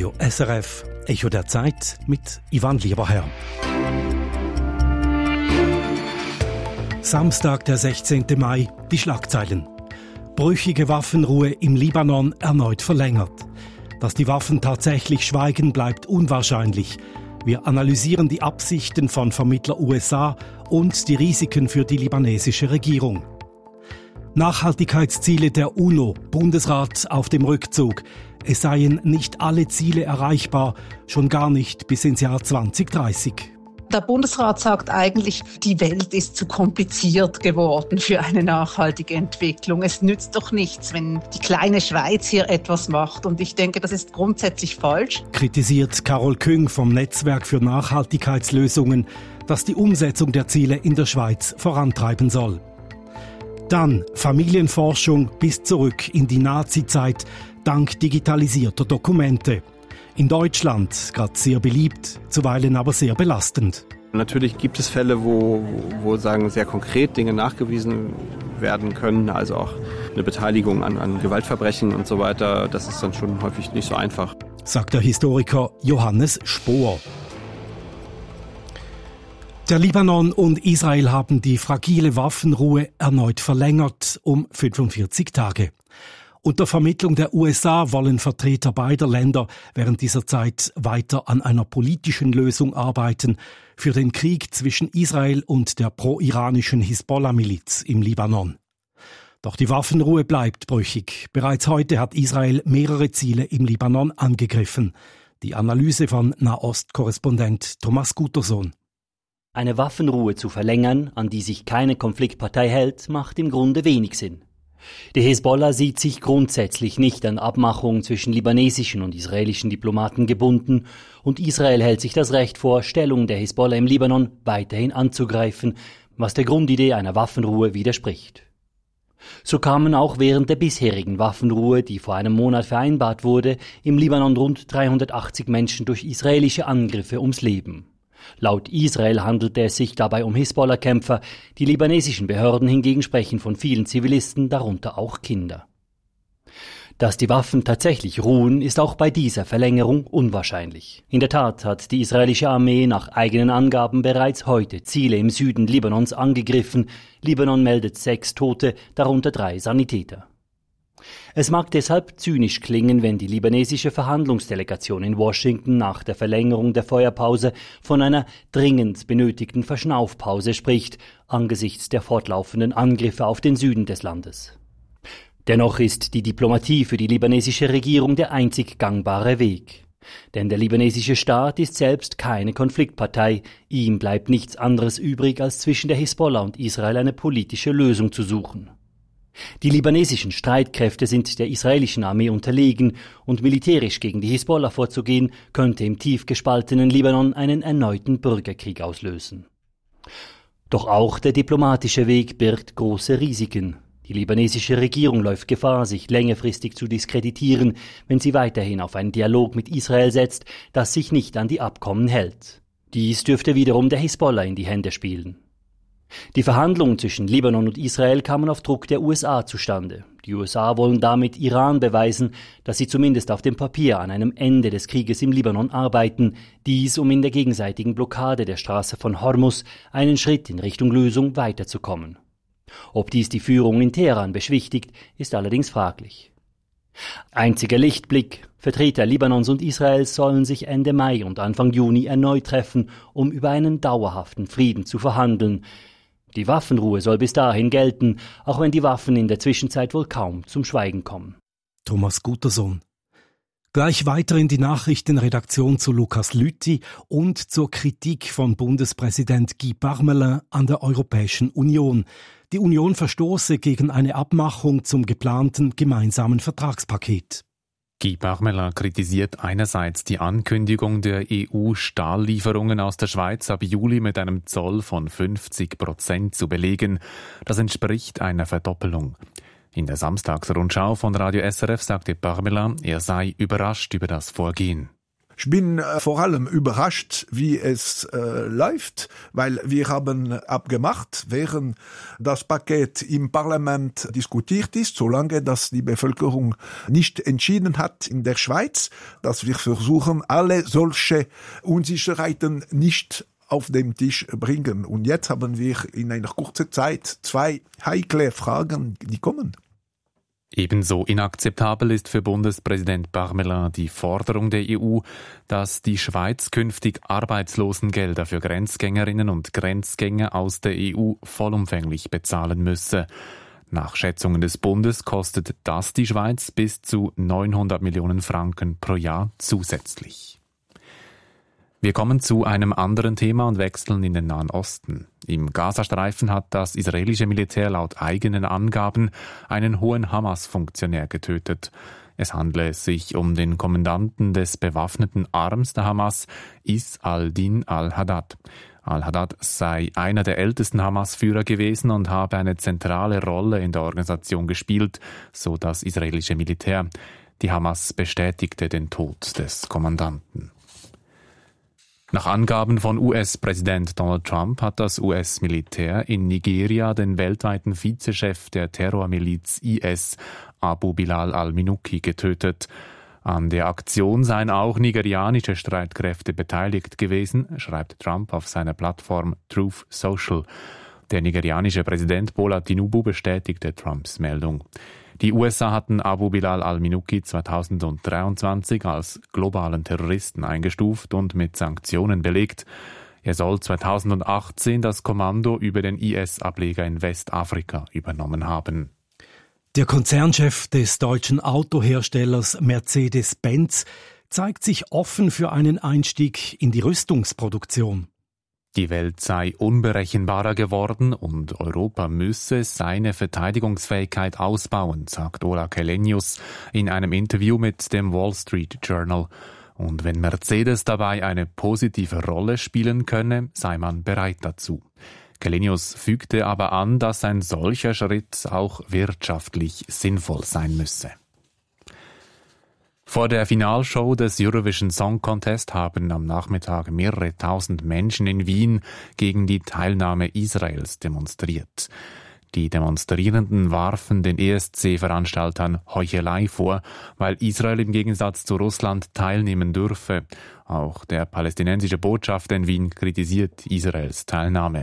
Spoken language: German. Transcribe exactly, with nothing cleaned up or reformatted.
Radio S R F, Echo der Zeit mit Ivan Lieberherr. Samstag, der sechzehnten Mai, die Schlagzeilen. Brüchige Waffenruhe im Libanon erneut verlängert. Dass die Waffen tatsächlich schweigen, bleibt unwahrscheinlich. Wir analysieren die Absichten von Vermittler U S A und die Risiken für die libanesische Regierung. Nachhaltigkeitsziele der UNO, Bundesrat auf dem Rückzug. Es seien nicht alle Ziele erreichbar, schon gar nicht bis ins Jahr zwanzig dreißig. Der Bundesrat sagt eigentlich, die Welt ist zu kompliziert geworden für eine nachhaltige Entwicklung. Es nützt doch nichts, wenn die kleine Schweiz hier etwas macht. Und ich denke, das ist grundsätzlich falsch. Kritisiert Carol Küng vom Netzwerk für Nachhaltigkeitslösungen, das die Umsetzung der Ziele in der Schweiz vorantreiben soll. Dann Familienforschung bis zurück in die Nazi-Zeit dank digitalisierter Dokumente. In Deutschland gerade sehr beliebt, zuweilen aber sehr belastend. Natürlich gibt es Fälle, wo, wo sagen, sehr konkret Dinge nachgewiesen werden können, also auch eine Beteiligung an, an Gewaltverbrechen und so weiter. Das ist dann schon häufig nicht so einfach. Sagt der Historiker Johannes Spohr. Der Libanon und Israel haben die fragile Waffenruhe erneut verlängert um fünfundvierzig Tage. Unter Vermittlung der U S A wollen Vertreter beider Länder während dieser Zeit weiter an einer politischen Lösung arbeiten für den Krieg zwischen Israel und der pro-iranischen Hisbollah-Miliz im Libanon. Doch die Waffenruhe bleibt brüchig. Bereits heute hat Israel mehrere Ziele im Libanon angegriffen. Die Analyse von Nahost-Korrespondent Thomas Gutersohn. Eine Waffenruhe zu verlängern, an die sich keine Konfliktpartei hält, macht im Grunde wenig Sinn. Die Hisbollah sieht sich grundsätzlich nicht an Abmachungen zwischen libanesischen und israelischen Diplomaten gebunden und Israel hält sich das Recht vor, Stellungen der Hisbollah im Libanon weiterhin anzugreifen, was der Grundidee einer Waffenruhe widerspricht. So kamen auch während der bisherigen Waffenruhe, die vor einem Monat vereinbart wurde, im Libanon rund dreihundertachtzig Menschen durch israelische Angriffe ums Leben. Laut Israel handelte es sich dabei um Hisbollah-Kämpfer, die libanesischen Behörden hingegen sprechen von vielen Zivilisten, darunter auch Kinder. Dass die Waffen tatsächlich ruhen, ist auch bei dieser Verlängerung unwahrscheinlich. In der Tat hat die israelische Armee nach eigenen Angaben bereits heute Ziele im Süden Libanons angegriffen. Libanon meldet sechs Tote, darunter drei Sanitäter. Es mag deshalb zynisch klingen, wenn die libanesische Verhandlungsdelegation in Washington nach der Verlängerung der Feuerpause von einer dringend benötigten Verschnaufpause spricht, angesichts der fortlaufenden Angriffe auf den Süden des Landes. Dennoch ist die Diplomatie für die libanesische Regierung der einzig gangbare Weg. Denn der libanesische Staat ist selbst keine Konfliktpartei, ihm bleibt nichts anderes übrig, als zwischen der Hisbollah und Israel eine politische Lösung zu suchen. Die libanesischen Streitkräfte sind der israelischen Armee unterlegen und militärisch gegen die Hisbollah vorzugehen, könnte im tief gespaltenen Libanon einen erneuten Bürgerkrieg auslösen. Doch auch der diplomatische Weg birgt große Risiken. Die libanesische Regierung läuft Gefahr, sich längerfristig zu diskreditieren, wenn sie weiterhin auf einen Dialog mit Israel setzt, das sich nicht an die Abkommen hält. Dies dürfte wiederum der Hisbollah in die Hände spielen. Die Verhandlungen zwischen Libanon und Israel kamen auf Druck der U S A zustande. Die U S A wollen damit Iran beweisen, dass sie zumindest auf dem Papier an einem Ende des Krieges im Libanon arbeiten, dies um in der gegenseitigen Blockade der Straße von Hormuz einen Schritt in Richtung Lösung weiterzukommen. Ob dies die Führung in Teheran beschwichtigt, ist allerdings fraglich. Einziger Lichtblick: Vertreter Libanons und Israels sollen sich Ende Mai und Anfang Juni erneut treffen, um über einen dauerhaften Frieden zu verhandeln. Die Waffenruhe soll bis dahin gelten, auch wenn die Waffen in der Zwischenzeit wohl kaum zum Schweigen kommen. Thomas Gutersohn. Gleich weiter in die Nachrichtenredaktion zu Lukas Lüthi und zur Kritik von Bundespräsident Guy Parmelin an der Europäischen Union. Die Union verstoße gegen eine Abmachung zum geplanten gemeinsamen Vertragspaket. Guy Parmelin kritisiert einerseits die Ankündigung der E U-Stahllieferungen aus der Schweiz ab Juli mit einem Zoll von fünfzig Prozent zu belegen. Das entspricht einer Verdoppelung. In der Samstagsrundschau von Radio S R F sagte Parmelin, er sei überrascht über das Vorgehen. Ich bin äh, vor allem überrascht, wie es äh, läuft, weil wir haben abgemacht, während das Paket im Parlament diskutiert ist, solange das die Bevölkerung nicht entschieden hat in der Schweiz, dass wir versuchen, alle solche Unsicherheiten nicht auf den Tisch bringen. Und jetzt haben wir in einer kurzen Zeit zwei heikle Fragen, die kommen. Ebenso inakzeptabel ist für Bundespräsident Parmelin die Forderung der E U, dass die Schweiz künftig Arbeitslosengelder für Grenzgängerinnen und Grenzgänger aus der E U vollumfänglich bezahlen müsse. Nach Schätzungen des Bundes kostet das die Schweiz bis zu neunhundert Millionen Franken pro Jahr zusätzlich. Wir kommen zu einem anderen Thema und wechseln in den Nahen Osten. Im Gazastreifen hat das israelische Militär laut eigenen Angaben einen hohen Hamas-Funktionär getötet. Es handle sich um den Kommandanten des bewaffneten Arms der Hamas, Is al-Din al-Haddad. Al-Haddad sei einer der ältesten Hamas-Führer gewesen und habe eine zentrale Rolle in der Organisation gespielt, so das israelische Militär. Die Hamas bestätigte den Tod des Kommandanten. Nach Angaben von U S-Präsident Donald Trump hat das U S-Militär in Nigeria den weltweiten Vizechef der Terrormiliz I S, Abu Bilal al-Minuki, getötet. An der Aktion seien auch nigerianische Streitkräfte beteiligt gewesen, schreibt Trump auf seiner Plattform Truth Social. Der nigerianische Präsident Bola Tinubu bestätigte Trumps Meldung. Die U S A hatten Abu Bilal al-Minuki zweitausenddreiundzwanzig als globalen Terroristen eingestuft und mit Sanktionen belegt. Er soll zweitausendachtzehn das Kommando über den I S-Ableger in Westafrika übernommen haben. Der Konzernchef des deutschen Autoherstellers Mercedes-Benz zeigt sich offen für einen Einstieg in die Rüstungsproduktion. Die Welt sei unberechenbarer geworden und Europa müsse seine Verteidigungsfähigkeit ausbauen, sagt Ola Källenius in einem Interview mit dem Wall Street Journal. Und wenn Mercedes dabei eine positive Rolle spielen könne, sei man bereit dazu. Källenius fügte aber an, dass ein solcher Schritt auch wirtschaftlich sinnvoll sein müsse. Vor der Finalshow des Eurovision Song Contest haben am Nachmittag mehrere tausend Menschen in Wien gegen die Teilnahme Israels demonstriert. Die Demonstrierenden warfen den E S C-Veranstaltern Heuchelei vor, weil Israel im Gegensatz zu Russland teilnehmen dürfe. Auch der palästinensische Botschafter in Wien kritisiert Israels Teilnahme.